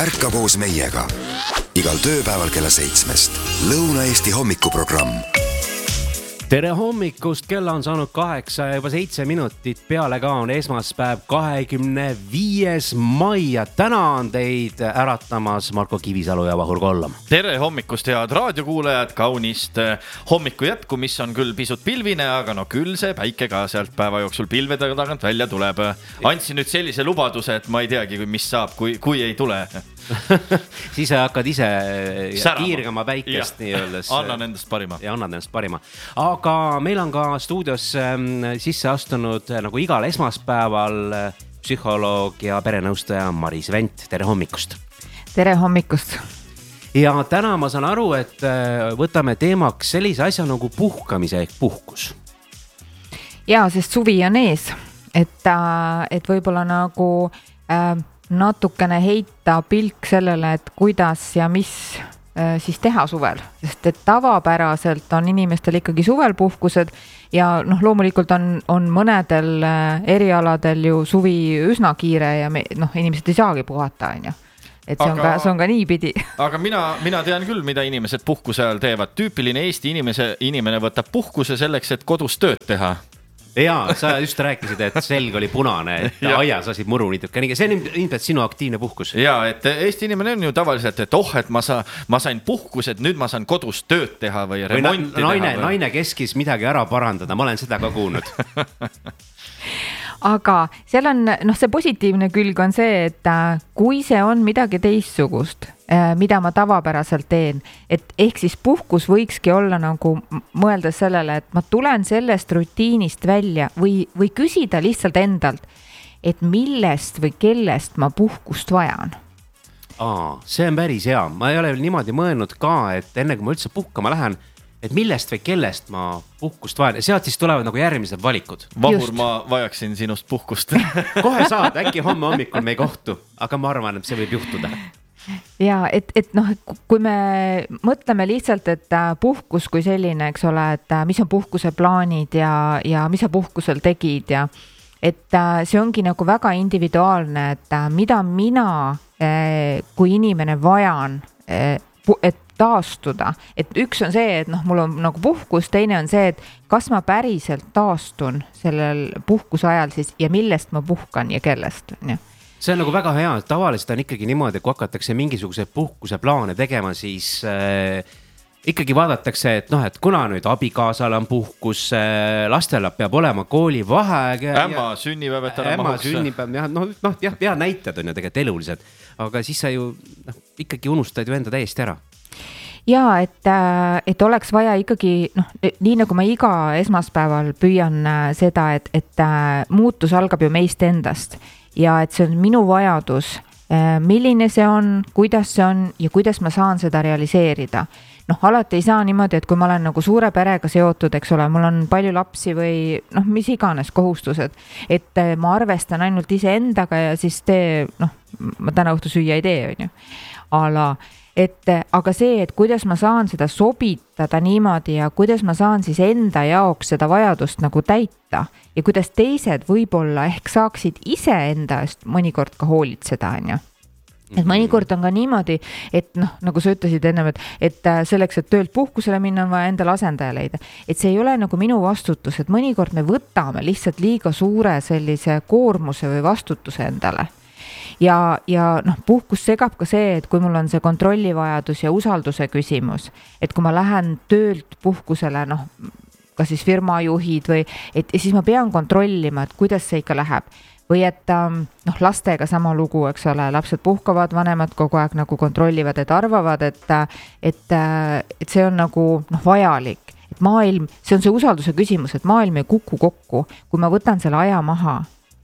Ärka koos meiega igal tööpäeval kella 7. Lõuna-Eesti hommikuprogramm. Tere hommikust, kella on saanud 8 ja juba 7 minutit peale ka on esmaspäev 25. mai ja täna on teid äratamas Marko Kivisalu ja Vahur Kollam. Tere hommikust, head raadiokuulajad, kaunist hommiku jätku, mis on küll pisut pilvine, aga no küll see päike ka sealt päeva jooksul pilvede tagant välja tuleb. Andsin nüüd sellise lubaduse, et ma ei teagi, mis saab, kui ei tule. Siis hakkad ise kiirgama päikest nii öeldes. Annan endast parima. Ja annad endast parima. Aga meil on ka stuudios sisse astunud nagu igal esmaspäeval psühholoog ja perenõustaja Maris Vent. Tere hommikust. Tere hommikust. Ja täna ma saan aru, et võtame teemaks sellise asja nagu puhkamise ehk puhkus. Ja, sest suvi on ees, et võib-olla nagu natukene heita pilk sellele, et kuidas ja mis siis teha suvel, sest et tavapäraselt on inimestel ikkagi suvel puhkused ja loomulikult on mõnedel erialadel ju suvi üsna kiire ja inimesed ei saagi puhata, on ju. Et see on ka niipidi. Aga mina tean küll, mida inimesed puhkuse ajal teevad. Tüüpiline Eesti inimene võtab puhkuse selleks, et kodus tööd teha. Jaa, sa just rääkisid, et selg oli punane, et aias lasid muru niitukene. See on ilmselt sinu aktiivne puhkus. Jaa, et Eesti inimene on ju tavaliselt, et et ma sain puhkus, et nüüd ma saan kodus tööd teha või remonti teha. Naine keskis midagi ära parandada, ma olen seda ka kuulnud. Aga seal on, see positiivne külg on see, et kui see on midagi teistsugust, mida ma tavapäraselt teen, et ehk siis puhkus võikski olla nagu mõeldes sellele, et ma tulen sellest rutiinist välja või küsida lihtsalt endalt, et millest või kellest ma puhkust vajan. See on päris hea. Ma ei ole niimoodi mõelnud ka, et enne kui ma üldse puhkama lähen, et millest või kellest ma puhkust vajan. Sealt siis tulevad nagu järgmised valikud. Vahur, ma vajaksin sinust puhkust. Kohe saad, äkki homme hommikul me ei kohtu, aga ma arvan, et see võib juhtuda. Ja, et kui me mõtleme lihtsalt, et puhkus kui selline, eks ole, et mis on puhkuse plaanid ja mis sa puhkusel tegid ja et see ongi nagu väga individuaalne, et mida mina kui inimene vajan, et taastuda. Et üks on see, et mul on nagu puhkus, teine on see, et kas ma päriselt taastun sellel puhkuse ajal siis ja millest ma puhkan ja kellest. See on nagu väga hea, et tavaliselt on ikkagi niimoodi, kui hakatakse mingisuguse puhkuse plaane tegema, siis ikkagi vaadatakse, et kuna nüüd abikaasal on puhkus, lastel peab olema kooli vaheaeg. Ämma sünnipäev, et ära mahuks. Ja näited on ju tegelikult elulised, aga siis sa ju ikkagi unustad ju enda täiesti ära. Ja, et oleks vaja ikkagi, nii nagu ma iga esmaspäeval püüan seda, et muutus algab ju meist endast ja et see on minu vajadus, milline see on, kuidas see on ja kuidas ma saan seda realiseerida. Alati ei saa niimoodi, et kui ma olen nagu suure perega seotud, eks ole, mul on palju lapsi või mis iganes kohustused, et ma arvestan ainult ise endaga ja siis ma täna õhtu süüa ei tee, on ju. Aga see, et kuidas ma saan seda sobitada niimoodi ja kuidas ma saan siis enda jaoks seda vajadust nagu täita ja kuidas teised võib-olla ehk saaksid ise enda eest mõnikord ka hoolitseda, on ju. Et mõnikord on ka niimoodi, et nagu sa ütlesid ennem, et selleks, et töölt puhkusele minna, on vaja endale asendaja leida. Et see ei ole nagu minu vastutus, et mõnikord me võtame lihtsalt liiga suure sellise koormuse või vastutuse endale. Ja puhkus segab ka see, et kui mul on see kontrollivajadus ja usalduse küsimus, et kui ma lähen töölt puhkusele, ka siis firmajuhid või, et siis ma pean kontrollima, et kuidas see ikka läheb. Või et lastega sama lugu, eks ole, lapsed puhkavad, vanemad kogu aeg nagu kontrollivad, et arvavad, et see on nagu vajalik. Et maailm, see on see usalduse küsimus, et maailm ei kuku kokku, kui ma võtan selle aja maha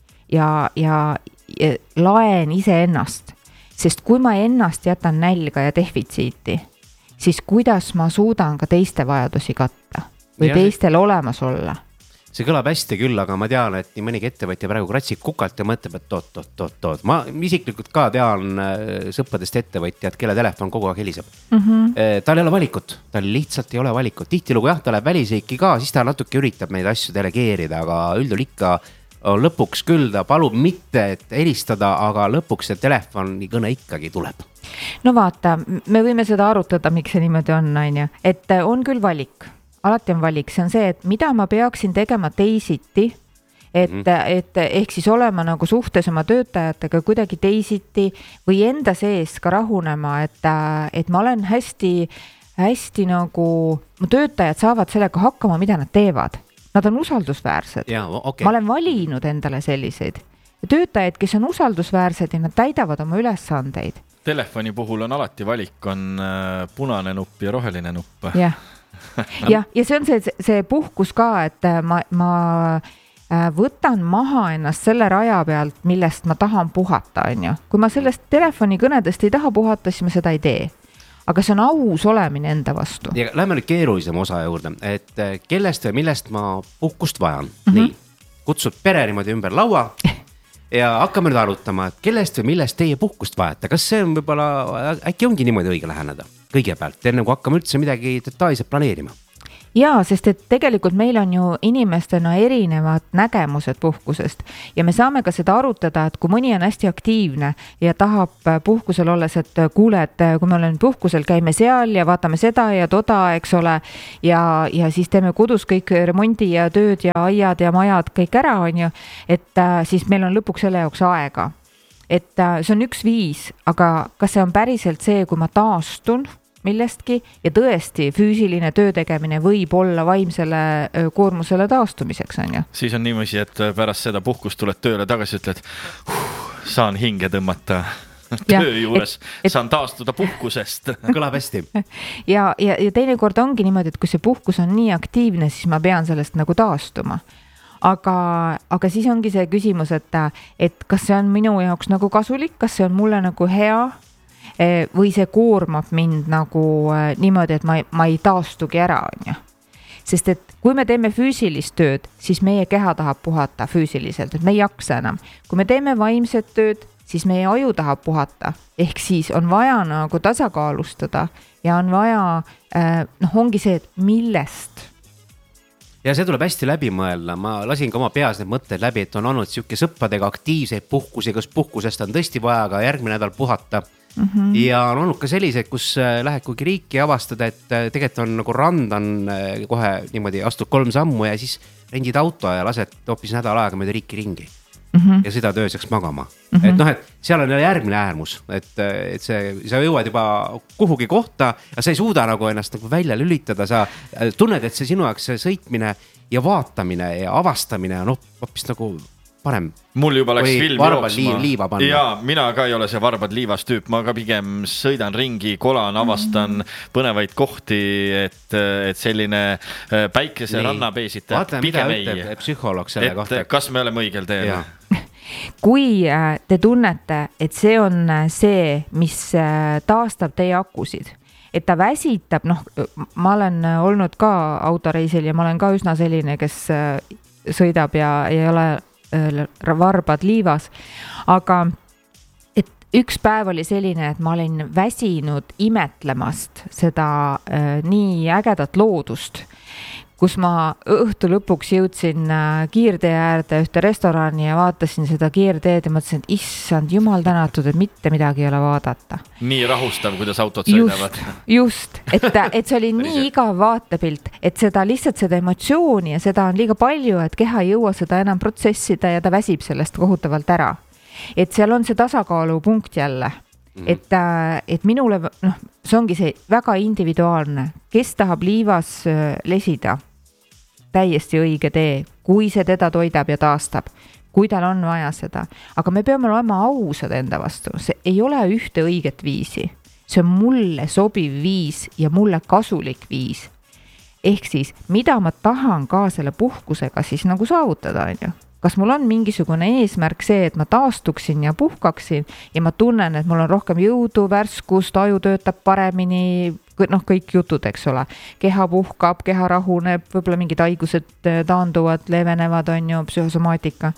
ja laen ise ennast. Sest kui ma ennast jätan nälga ja defitsiiti, siis kuidas ma suudan ka teiste vajadusi katta või teistel olemas olla? See kõlab hästi küll, aga ma tean, et nii mõnigi ettevõtja praegu kratsib kukalt ja mõtleb, et oot. Ma isiklikult ka tean sõpradest ettevõtjad, kelle telefon kogu aeg heliseb. Tal ei ole valikut, tal lihtsalt ei ole valikut. Tihtilugu ta läheb välisriiki ka, siis ta natuke üritab neid asju delegeerida, aga üldjuhul ikka lõpuks küll ta palub mitte, et helistada, aga lõpuks see telefoni kõne ikkagi tuleb. No vaata, me võime seda arutada, miks see niimoodi on, et on küll valik, alati on valik, see on see, et mida ma peaksin tegema teisiti, et ehk siis olema nagu suhtes oma töötajatega kuidagi teisiti või enda sees ka rahunema, et ma olen hästi nagu, mu töötajad saavad sellega hakkama, mida nad teevad. Nad on usaldusväärsed. Okay. Ma olen valinud endale selliseid töötajaid, kes on usaldusväärsed ja nad täidavad oma ülesandeid. Telefoni puhul on alati valik, on punane nupp ja roheline nupp. Ja see on see puhkus ka, et ma võtan maha ennast selle raja pealt, millest ma tahan puhata, Kui ma sellest telefonikõnedest ei taha puhata, siis ma seda ei tee. Aga see on aus olemine enda vastu. Ja lähme nüüd keerulisema osa juurde, et kellest või millest ma puhkust vajan. Nii, kutsud pere niimoodi ümber laua ja hakkame nüüd arutama, et kellest või millest teie puhkust vajate. Kas see on võib-olla, äkki ongi niimoodi õige läheneda kõigepealt, enne kui hakkame üldse midagi detailselt planeerima? Jaa, sest et tegelikult meil on ju inimestena erinevad nägemused puhkusest ja me saame ka seda arutada, et kui mõni on hästi aktiivne ja tahab puhkusel olles, et kuule, et kui me olen puhkusel, käime seal ja vaatame seda ja toda, eks ole, ja siis teeme kodus kõik remondi ja tööd ja aiad ja majad kõik ära, et siis meil on lõpuks selle jaoks aega. Et see on üks viis, aga kas see on päriselt see, kui ma taastun millestki ja tõesti füüsiline töö tegemine võib olla vaimsele koormusele taastumiseks, Siis on niimoodi, et pärast seda puhkust tuled tööle tagasi, ütled, saan hinge tõmmata töö juures, saan taastuda puhkusest. Kõlab hästi. Ja teinekord ongi niimoodi, et kui see puhkus on nii aktiivne, siis ma pean sellest nagu taastuma. Aga siis ongi see küsimus, et kas see on minu jaoks nagu kasulik, kas see on mulle nagu hea, või see koormab mind nagu niimoodi, et ma ei taastugi ära, Sest et kui me teeme füüsilist tööd, siis meie keha tahab puhata füüsiliselt, et me ei jaksa enam. Kui me teeme vaimset tööd, siis meie aju tahab puhata. Ehk siis on vaja nagu tasakaalustada ja on vaja, ongi see, et millest. Ja see tuleb hästi läbi mõelda. Ma lasin ka oma peas need mõtted läbi, et on olnud siuke sõppradega aktiivseid puhkusi, kus puhkusest on tõesti vaja ka järgmine nädal puhata. Ja on olnud ka sellised, kus lähed kuigi riiki avastada, et tegelikult on nagu rand on kohe niimoodi astud 3 sammu ja siis rendid auto ja lased hoopis nädal aega mööda riiki ringi ja seda tööseks magama. Et et seal on järgmine äärmus, et sa jõuad juba kuhugi kohta ja sa ei suuda nagu ennast nagu välja lülitada, sa tunned, et see sinu jaoks sõitmine ja vaatamine ja avastamine on hoopis nagu parem. Mul juba läks film jooksma. Ja mina ka ei ole see varbad liivas tüüp, ma ka pigem sõidan ringi, kolan, avastan põnevaid kohti, et selline päikese rannapeesite pigem ei. Psühholoog selle kohta. Kas me oleme õigel teel? Kui te tunnete, et see on see, mis taastab teie akusid, et ta väsitab, ma olen olnud ka autoreisil ja ma olen ka üsna selline, kes sõidab ja ei ole varbad liivas, aga et üks päev oli selline, et ma olin väsinud imetlemast seda nii ägedat loodust, kus ma õhtu lõpuks jõudsin kiirtee äärde ühte restorani ja vaatasin seda kiirteed ja mõtlesin, et issand, jumal tänatud, et mitte midagi ei ole vaadata. Nii rahustav, kuidas autod sõidavad. Just, et see oli nii igav vaatepilt, et seda lihtsalt seda emotsiooni ja seda on liiga palju, et keha ei jõua seda enam protsessida ja ta väsib sellest kohutavalt ära. Et seal on see tasakaalupunkt jälle. Et minule, see ongi see väga individuaalne, kes tahab liivas lesida, täiesti õige tee, kui see teda toidab ja taastab, kui tal on vaja seda. Aga me peame olema ausad enda vastu, see ei ole ühte õiget viisi, see on mulle sobiv viis ja mulle kasulik viis. Ehk siis, mida ma tahan ka selle puhkusega siis nagu saavutada, Kas mul on mingisugune eesmärk see, et ma taastuksin ja puhkaksin ja ma tunnen, et mul on rohkem jõudu, värskust, aju töötab paremini, kõik jutud, eks ole. Keha puhkab, keha rahuneb, võib-olla mingid haigused taanduvad, leevenevad, on ju, psühhosomaatika.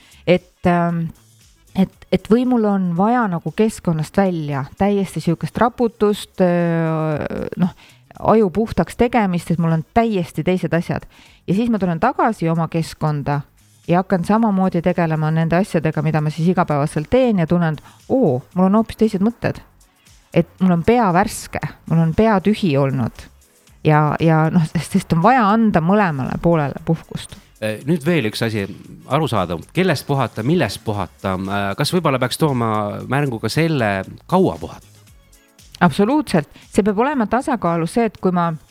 Et või mul on vaja nagu keskkonnast välja, täiesti siukest raputust, aju puhtaks tegemist, et mul on täiesti teised asjad. Ja siis ma tulen tagasi oma keskkonda ja hakkan samamoodi tegelema nende asjadega, mida ma siis igapäevaselt teen ja tunnen, mul on hoopis teised mõtted. Et mul on pea värske, mul on pea tühi olnud ja noh, sest on vaja anda mõlemale poolele puhkust. Nüüd veel üks asi, arusaadav, kellest puhata, millest puhata, kas võib-olla peaks tooma märgu ka selle kaua puhata? Absoluutselt, see peab olema tasakaalu see, et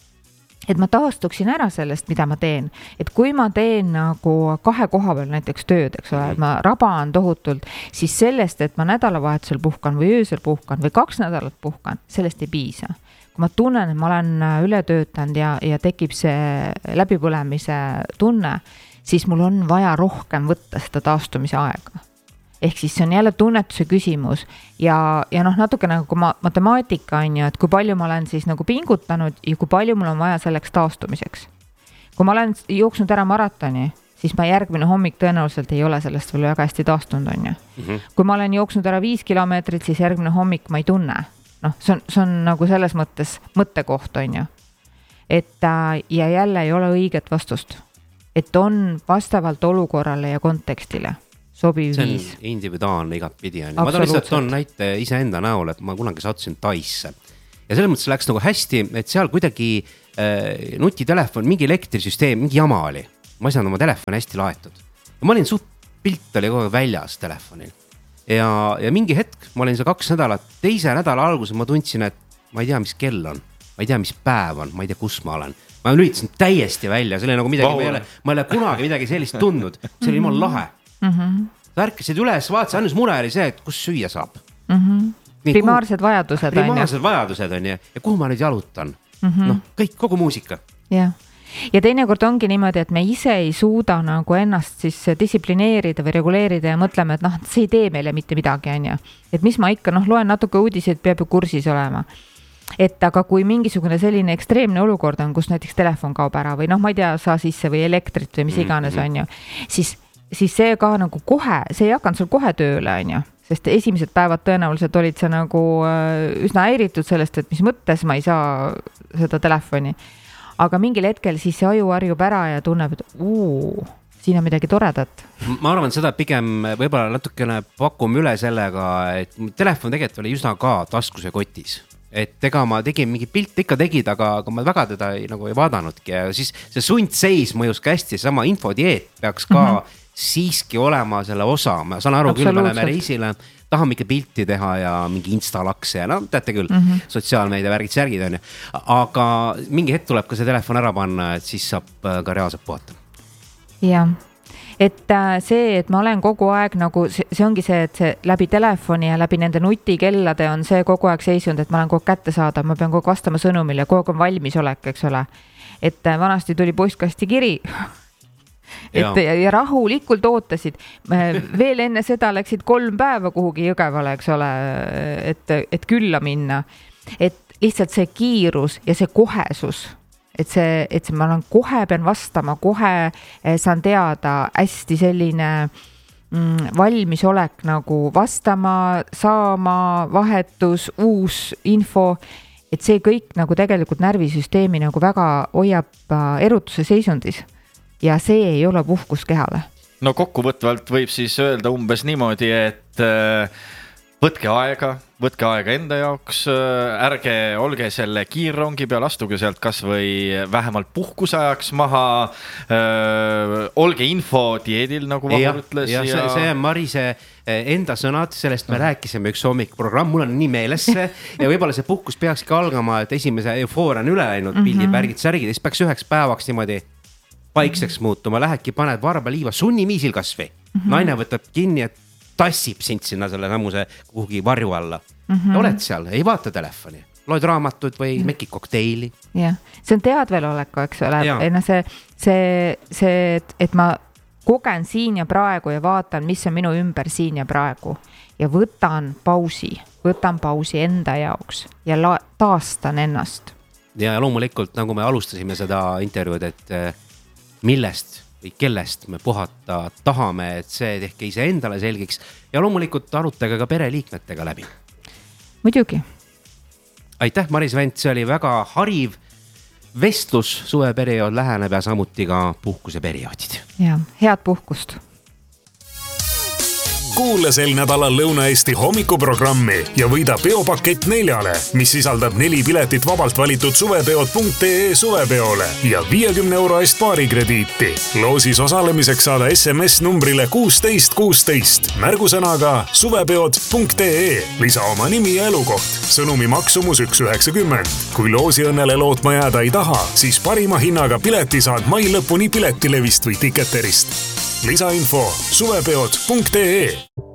ma taastuksin ära sellest, mida ma teen. Et kui ma teen nagu 2 koha peal näiteks tööd, eks ole, ma rabaan tohutult, siis sellest, et ma nädalavahetusel puhkan või öösel puhkan või 2 nädalat puhkan, sellest ei piisa. Kui ma tunnen, et ma olen üle töötanud ja tekib see läbipõlemise tunne, siis mul on vaja rohkem võtta seda taastumise aega. Ehk siis see on jälle tunnetuse küsimus ja noh, natuke nagu matemaatika on ju, et kui palju ma olen siis nagu pingutanud ja kui palju mul on vaja selleks taastumiseks. Kui ma olen jooksnud ära maratoni, siis ma järgmine hommik tõenäoliselt ei ole sellest veel väga hästi taastunud on ju. Kui ma olen jooksnud ära 5 kilomeetrit, siis järgmine hommik ma ei tunne. Noh, see on nagu selles mõttes mõttekoht on ju. Et ja jälle ei ole õiget vastust. Et on vastavalt olukorrale ja kontekstile sobiv viis. See on individuaalne igat pidi. Ma ta lihtsalt on näite iseenda näol, et ma kunagi sattusin Taisse. Ja selles mõttes läks nagu hästi, et seal kuidagi nutitelefon, mingi elektrisüsteem, mingi jama oli. Ma ei saanud oma telefoni hästi laetud. Ja ma olin pilt oli kogu väljas telefonil. Ja mingi hetk, ma olin see 2 nädalat, 2. nädala alguses ma tundsin, et ma ei tea, mis kell on, ma ei tea, mis päev on, ma ei tea, kus ma olen. Ma lülitasin täiesti välja, see oli nagu midagi, ma ei ole kunagi midagi sellist tundnud, see oli jumala lahe. Sa ärkasid üles, vaatasid, ainus mure oli see, et kus süüa saab. Primaarsed vajadused on ja kuhu ma nüüd jalutan. Noh, kõik, kogu muusika. Jah. Ja teinekord ongi niimoodi, et me ise ei suuda nagu ennast siis distsiplineerida või reguleerida ja mõtleme, et noh, see ei tee meile mitte midagi, on ju. Et mis ma ikka, loen natuke uudiseid, peab ju kursis olema. Et aga kui mingisugune selline ekstreemne olukord on, kus näiteks telefon kaob ära või noh, ma ei tea, saa sisse või elektrit või mis iganes on ju, siis see ka nagu kohe, see ei hakanud sul kohe tööle, on ju. Sest esimesed päevad tõenäoliselt olid sa nagu üsna häiritud sellest, et mis mõttes ma ei saa seda telefoni. Aga mingil hetkel siis see aju harjub ära ja tunneb, et siin on midagi toredat. Ma arvan seda pigem võib-olla natukene pakum üle sellega, et telefon tegelikult oli üsna ka taskus ja kotis. Et ega ma tegin mingi pilt ikka tegid, aga ma väga teda ei vaadanudki ja siis see sundseis mõjus ka hästi, sama infodieet peaks ka siiski olema selle osa. Ma saan aru küll, me oleme reisile, tahame ikka pilti teha ja mingi instalakse ja no teate küll, sotsiaalmeedia särgid on ju. Aga mingi hetk tuleb ka see telefon ära panna, et siis saab ka reaalselt puhata. Jah, et see, et ma olen kogu aeg nagu, see ongi see, et see läbi telefoni ja läbi nende nutikellade on see kogu aeg seisunud, et ma olen kogu kätte saada, ma pean kogu vastama sõnumile, kogu on valmis olek, eks ole. Et vanasti tuli postkasti kiri ja rahulikult ootasid. Veel enne seda läksid 3 päeva kuhugi Jõgevale, eks ole, et külla minna. Et lihtsalt see kiirus ja see kohesus, et ma olen kohe, pean vastama, kohe saan teada hästi selline valmisolek nagu vastama, saama, vahetus, uus info, et see kõik nagu tegelikult närvisüsteemi nagu väga hoiab erutuse seisundis. Ja see ei ole puhkus kehale. No kokkuvõtvalt võib siis öelda umbes niimoodi, et võtke aega enda jaoks, ärge olge selle kiirrongi peal, astuge sealt kas või vähemalt puhkusajaks maha, olge infodieedil, nagu Vahur ütles. Ja see on Marise enda sõnad, sellest me rääkisime üks hommikuprogramm, mul on nii meeles see ja võibolla see puhkus peakski algama, et esimese eufooria on üle läinud, pildid, värgid, särgid, siis peaks 1 päevaks niimoodi paikseks muutuma, lähedki, paned varba liiva sunniviisil kasvi. Naine võtab kinni, et tassib sind sinna selle samuse kuhugi varju alla. Oled seal, ei vaata telefoni, loed raamatut või mekid kokteili. Jah, see on teadveloleku, eks ole. See, et ma kogen siin ja praegu ja vaatan, mis on minu ümber siin ja praegu ja võtan pausi enda jaoks ja taastan ennast. Ja loomulikult, nagu me alustasime seda intervjuud, et millest või kellest me puhata tahame, et see tehke ise endale selgiks ja loomulikult arutage ka pereliikmetega läbi. Muidugi. Aitäh, Maris Vent, see oli väga hariv vestlus, suveperiood läheneb ja samuti ka puhkuseperioodid. Ja, head puhkust! Kuule sel nädalal Lõuna-Eesti hommikuprogrammi ja võida peopakett 4, mis sisaldab 4 piletit vabalt valitud suvepeod.ee suvepeole ja 50 € eest baarikrediiti. Loosis osalemiseks saada SMS numbrile 1616 märgusõnaga suvepeod.ee. Lisa oma nimi ja elukoht. Sõnumi maksumus 1,90. Kui loosi õnnele lootma jääda ei taha, siis parima hinnaga pileti saad mai lõpuni piletilevist või Ticketerist. Lisainfo suvepeod.ee.